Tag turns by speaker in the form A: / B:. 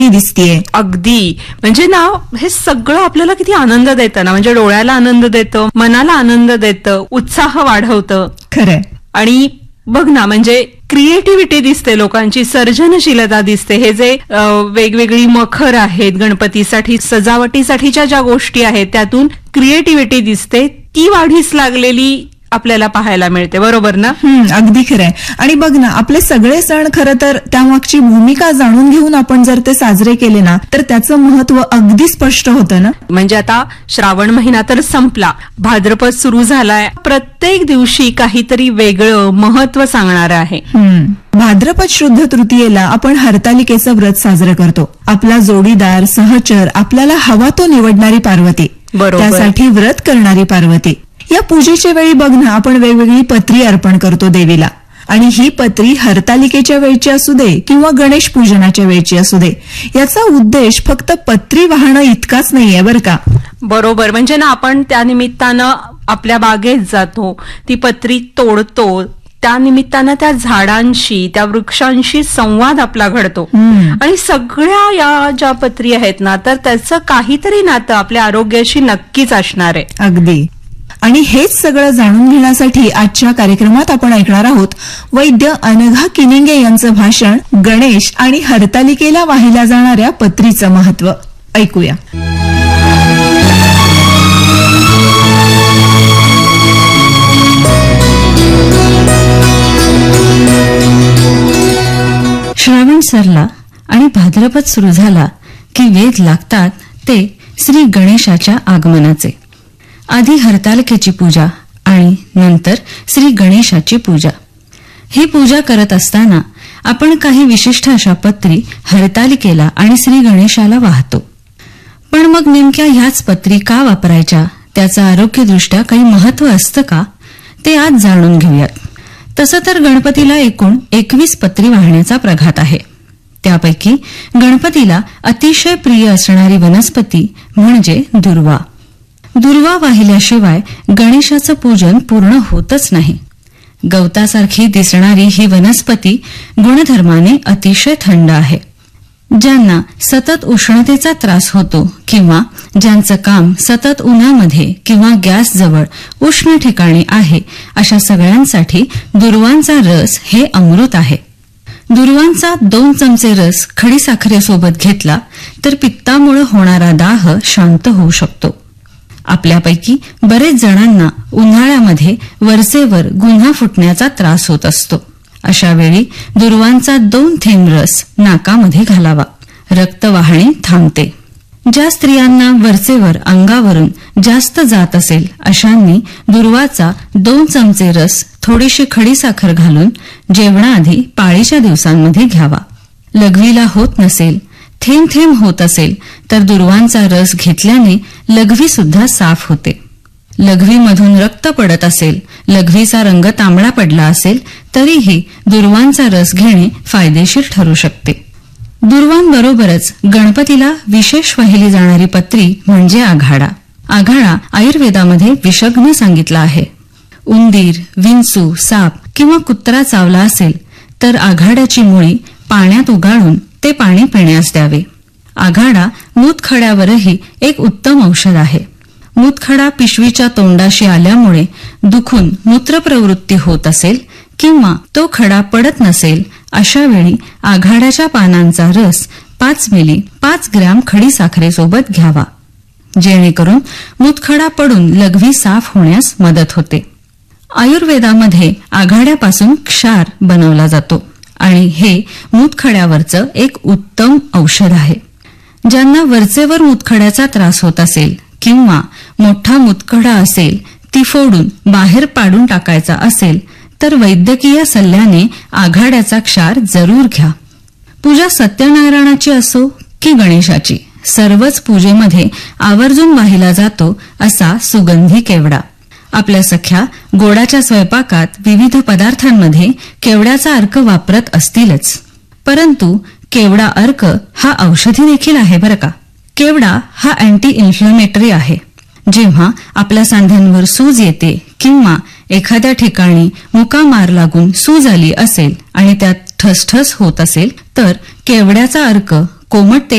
A: दिसतीये.
B: अगदी. म्हणजे ना हे सगळं आपल्याला किती आनंद देतं ना, म्हणजे डोळ्याला आनंद देतं, मनाला आनंद देतं, उत्साह वाढवतं.
A: खरंय.
B: आणि बघ ना, म्हणजे क्रिएटिव्हिटी दिसते, लोकांची सर्जनशीलता दिसते. हे जे वेगवेगळी मखर आहेत गणपतीसाठी, सजावटीसाठीच्या ज्या गोष्टी आहेत त्यातून क्रिएटिव्हिटी दिसते, ती वाढीस लागलेली आपल्याला पाहायला मिळते. बरोबर ना?
A: अगदी खरंय. आणि बघ ना, आपले सगळे सण खरं तर त्यामागची भूमिका जाणून घेऊन आपण जर ते साजरे केले ना, तर त्याचं महत्व अगदी स्पष्ट होतं ना.
B: म्हणजे आता श्रावण महिना तर संपला, भाद्रपद सुरू झालाय. प्रत्येक दिवशी काहीतरी वेगळं महत्व सांगणारं आहे.
A: भाद्रपद शुद्ध तृतीयेला आपण हरतालिकेचं व्रत साजरं करतो. आपला जोडीदार, सहचर, आपल्याला हवा तो निवडणारी पार्वती,
B: बरोबर,
A: त्यासाठी व्रत करणारी पार्वती. या पूजेच्या वेळी बघ ना, आपण वेगवेगळी पत्री अर्पण करतो देवीला. आणि ही पत्री हरतालिकेच्या वेळची असू दे किंवा गणेश पूजनाच्या वेळची असू दे, याचा उद्देश फक्त पत्री वाहणं इतकाच नाहीये बरं का.
B: बरोबर. म्हणजे ना आपण त्या निमित्तानं आपल्या बागेत जातो, ती पत्री तोडतो, त्या निमित्तानं त्या झाडांशी, त्या वृक्षांशी संवाद आपला घडतो. आणि सगळ्या या ज्या पत्री आहेत ना, तर त्याचं काहीतरी नातं आपल्या आरोग्याशी नक्कीच असणार आहे.
A: अगदी. आणि हेच सगळं जाणून घेण्यासाठी आजच्या कार्यक्रमात आपण ऐकणार आहोत वैद्य अनघा किनिंगे यांचं भाषण, गणेश आणि हरतालिकेला वाहिल्या जाणाऱ्या पत्रीचं महत्व. ऐकूया.
C: श्रावण सरला आणि भाद्रपद सुरू झाला की वेध लागतात ते श्री गणेशाच्या आगमनाचे. आधी हरतालिकेची पूजा आणि नंतर श्री गणेशाची पूजा. ही पूजा करत असताना आपण काही विशिष्ट अशा पत्री हरतालिकेला आणि श्री गणेशाला वाहतो. पण मग नेमक्या ह्याच पत्री का वापरायच्या, त्याचं आरोग्यदृष्ट्या काही महत्व असतं का, ते आज जाणून घेऊयात. तसं तर गणपतीला एकूण 21 पत्री वाहण्याचा प्रघात आहे. त्यापैकी गणपतीला अतिशय प्रिय असणारी वनस्पती म्हणजे दुर्वा. दुर्वा वाहिल्याशिवाय गणेशाचं पूजन पूर्ण होतच नाही. गवतासारखी दिसणारी ही वनस्पती गुणधर्माने अतिशय थंड आहे. ज्यांना सतत उष्णतेचा त्रास होतो किंवा ज्यांचं काम सतत उन्हामध्ये किंवा गॅसजवळ उष्ण ठिकाणी आहे, अशा सगळ्यांसाठी दुर्वांचा रस हे अमृत आहे. दुर्वांचा 2 चमचे रस खडीसाखरेसोबत घेतला तर पित्तामुळे होणारा दाह शांत होऊ शकतो. आपल्यापैकी बरेच जणांना उन्हाळ्यामध्ये वरचेवर गुन्हा फुटण्याचा त्रास होत असतो. अशा वेळी दुर्वांचा 2 थेंब रस नाकामध्ये घालावा. रक्त वाहणे थांबते. ज्या स्त्रियांना वरचेवर अंगावरून जास्त जात असेल अशांनी दुर्वाचा 2 चमचे रस थोडीशी खडीसाखर घालून जेवणाआधी पाळीच्या दिवसांमध्ये घ्यावा. लघवीला होत नसेल, थेंब थेंब होत असेल तर दुर्वांचा रस घेतल्याने लघवी सुद्धा साफ होते. लघवीमधून रक्त पडत असेल, लघवीचा रंग तांबडा पडला असेल तरीही दुर्वांचा रस घेणे फायदेशीर ठरू शकते. दुर्वांबरोबरच गणपतीला विशेष वाहिली जाणारी पत्री म्हणजे आघाडा. आघाडा आयुर्वेदामध्ये विषग्न सांगितला आहे. उंदीर, विंचू, साप किंवा कुत्रा चावला असेल तर आघाड्याची मुळी पाण्यात उगाळून ते पाणी पिण्यास द्यावे. आघाडा मूतखड्यावरही एक उत्तम औषध आहे. मूतखडा पिशवीच्या तोंडाशी आल्यामुळे दुखून मूत्रप्रवृत्ती होत असेल किंवा तो खडा पडत नसेल, अशा वेळी आघाड्याच्या पानांचा रस 5 मिली 5 ग्रॅम खडीसाखरेसोबत घ्यावा, जेणेकरून मूतखडा पडून लघवी साफ होण्यास मदत होते. आयुर्वेदामध्ये आघाड्यापासून क्षार बनवला जातो आणि हे मूतखड्यावरचं एक उत्तम औषध आहे. ज्यांना वरचेवर मूतखड्याचा त्रास होत असेल किंवा मोठा मूतखडा असेल, ती फोडून बाहेर पाडून टाकायचा असेल तर वैद्यकीय सल्ल्याने आघाड्याचा क्षार जरूर घ्या. पूजा सत्यनारायणाची असो की गणेशाची, सर्वच पूजेमध्ये आवर्जून वाहिला जातो असा सुगंधी केवडा. आपल्या सख्या गोडाच्या स्वयंपाकात विविध पदार्थांमध्ये केवड्याचा अर्क वापरत असतीलच, परंतु केवडा अर्क हा औषधी देखील आहे बरं का. केवडा हा अँटी इन्फ्लेमेटरी आहे. जेव्हा आपल्या सांध्यांवर सूज येते किंवा एखाद्या ठिकाणी मुका मार लागून सूज आली असेल आणि त्यात ठसठस होत असेल तर केवड्याचा अर्क कोमट